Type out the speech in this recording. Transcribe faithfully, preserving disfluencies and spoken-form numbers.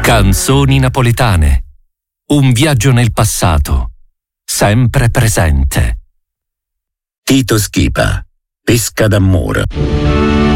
Canzoni napoletane. Un viaggio nel passato, sempre presente. Tito Schipa, Pesca d'amore.